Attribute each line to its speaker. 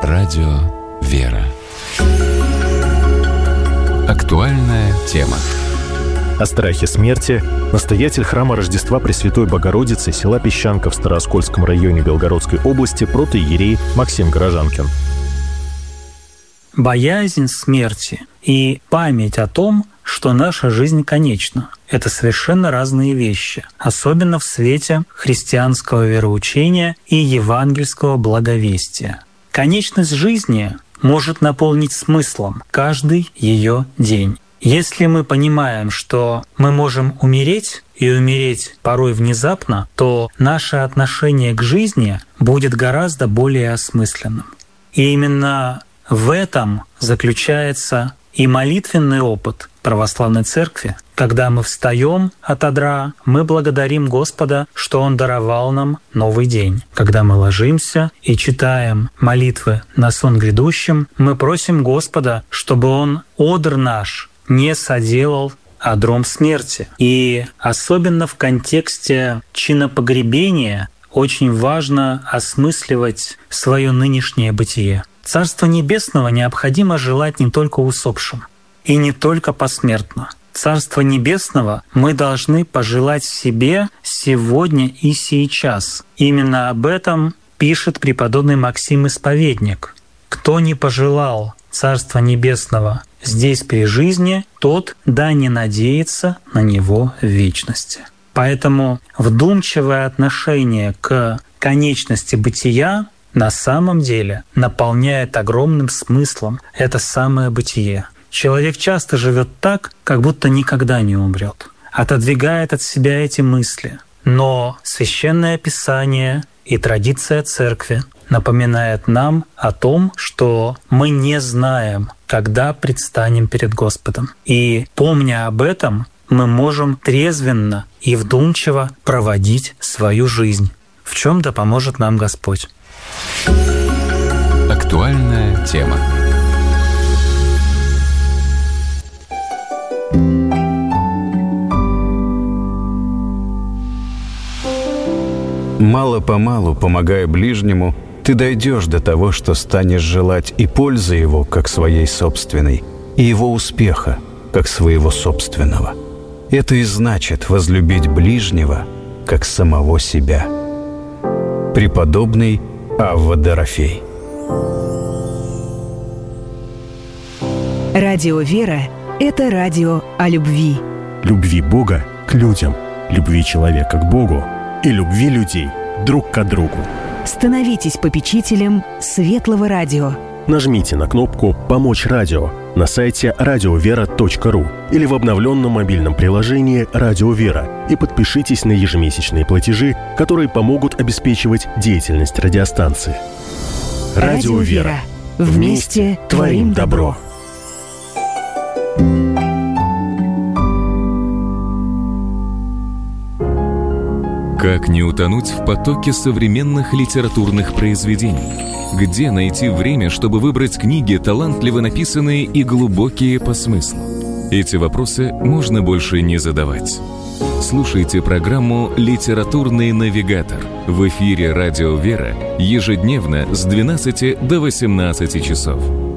Speaker 1: Радио «Вера». Актуальная тема.
Speaker 2: О страхе смерти настоятель храма Рождества Пресвятой Богородицы села Песчанка в Старооскольском районе Белгородской области протоиерей Максим Горожанкин.
Speaker 3: Боязнь смерти и память о том, что наша жизнь конечна – это совершенно разные вещи, особенно в свете христианского вероучения и евангельского благовестия. Конечность жизни может наполнить смыслом каждый ее день. Если мы понимаем, что мы можем умереть, и умереть порой внезапно, то наше отношение к жизни будет гораздо более осмысленным. И именно в этом заключается и молитвенный опыт православной церкви. Когда мы встаем от одра, мы благодарим Господа, что Он даровал нам новый день. Когда мы ложимся и читаем молитвы на сон грядущим, мы просим Господа, чтобы Он одр наш не соделал одром смерти. И особенно в контексте чинопогребения очень важно осмысливать свое нынешнее бытие. Царство Небесного необходимо желать не только усопшим и не только посмертно. Царство Небесного мы должны пожелать себе сегодня и сейчас. Именно об этом пишет преподобный Максим Исповедник. «Кто не пожелал Царства Небесного здесь при жизни, тот да не надеется на него в вечности». Поэтому вдумчивое отношение к конечности бытия на самом деле наполняет огромным смыслом это самое бытие. Человек часто живет так, как будто никогда не умрет, отодвигает от себя эти мысли. Но Священное Писание и традиция Церкви напоминает нам о том, что мы не знаем, когда предстанем перед Господом. И, помня об этом, мы можем трезвенно и вдумчиво проводить свою жизнь, в чем да поможет нам Господь.
Speaker 1: Актуальная тема.
Speaker 4: Мало-помалу, помогая ближнему, ты дойдешь до того, что станешь желать и пользы его, как своей собственной, и его успеха, как своего собственного. Это и значит возлюбить ближнего, как самого себя. Преподобный Авва Дорофей.
Speaker 5: Радио «Вера» — это радио о любви.
Speaker 2: Любви Бога к людям, любви человека к Богу и любви людей друг к другу.
Speaker 5: Становитесь попечителем Светлого Радио.
Speaker 2: Нажмите на кнопку «Помочь радио» на сайте radiovera.ru или в обновленном мобильном приложении «Радио Вера» и подпишитесь на ежемесячные платежи, которые помогут обеспечивать деятельность радиостанции. Радио Вера. Вместе творим добро.
Speaker 1: Как не утонуть в потоке современных литературных произведений? Где найти время, чтобы выбрать книги, талантливо написанные и глубокие по смыслу? Эти вопросы можно больше не задавать. Слушайте программу «Литературный навигатор» в эфире «Радио Вера» ежедневно с 12 до 18 часов.